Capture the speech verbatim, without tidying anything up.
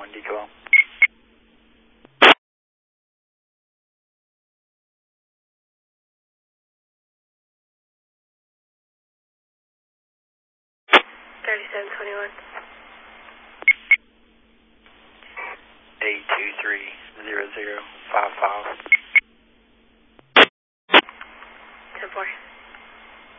decal. thirty-seven twenty-one. eight two three zero zero five five.